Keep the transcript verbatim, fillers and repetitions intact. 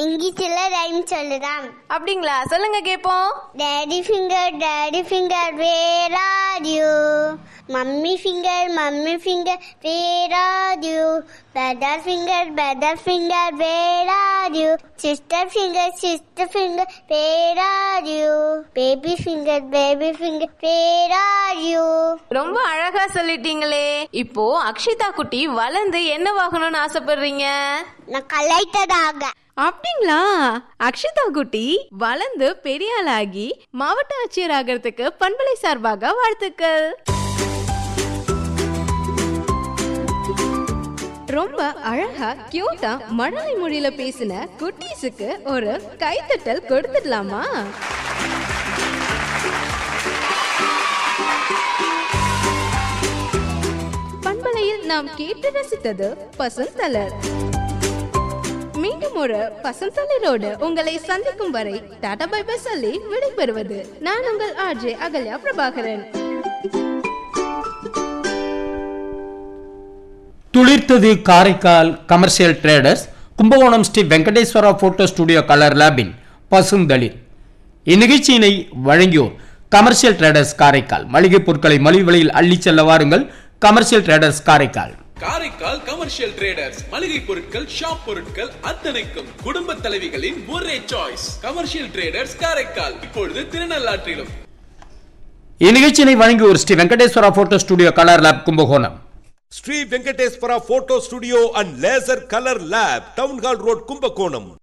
இங்கிலீஷ்ல ரைம் சொல்லுதான். அப்படிங்களா? சொல்லுங்க கேப்போம். Daddy finger, daddy finger, where are you? Mummy finger, mummy finger, where are you? Brother finger, brother finger, where are you? Sister finger, sister finger, where are you? Baby finger, baby finger, where are you? ரொம்ப அழகா சொல்லிட்டீங்களே. இப்போ அக்ஷிதா குட்டி வளர்ந்து என்னவாகணும்னு ஆசைப்படுறீங்க? நான் கலெக்டராக. அப்படிங்களா? அக்ஷிதா குட்டி வளர்ந்து பெரிய ஆளாகி மாவட்ட ஆட்சியர் ஆகிறதுக்கு பண்பலை சார்பாக வாழ்த்துக்கள். ரொம்ப அழகா கியூட்டா மழலை மொழியில பேசின குட்டீஸுக்கு ஒரு கைத்தட்டல் கொடுத்துடலாமா? பண்பலையில் நாம் கேட்டு ரசித்தது பசுந்தலர். மீண்டும் ஒரு பசுந்தலரோடு உங்களை சந்திக்கும் வரை டாடா பை பை சொல்லி விடைபெறுவது நான் உங்கள் RJ Ahalya Prabhakaran. துளிர்த்தது Karaikal commercial traders, Kumbakonam Sri Venkateswara photo studio colour லேபின் பசுந்தளிர். இந்நிகழ்ச்சியினை வழங்கியோர் கமர்ஷியல் ட்ரேடர்ஸ் காரைக்கால். மளிகை பொருட்களை மலிவு விலையில் அள்ளி செல்ல வாருங்கள். Commercial traders Karaikal. Karaikal commercial traders மளிகை பொருட்கள், ஷாப் பொருட்கள் அத்தனைக்கும் குடும்ப தலைவிகளின் ஒரே சாய்ஸ் கமர்ஷியல் ட்ரேடர்ஸ் காரைக்கால். இப்பொழுது திருநள்ளாற்றிலும். இந்நிகழ்ச்சியினை வழங்கியோர் Sri Venkateswara photo studio colour lab Kumbakonam. Sri Venkateswara photo studio and laser colour lab, town hall road, Kumbakonam.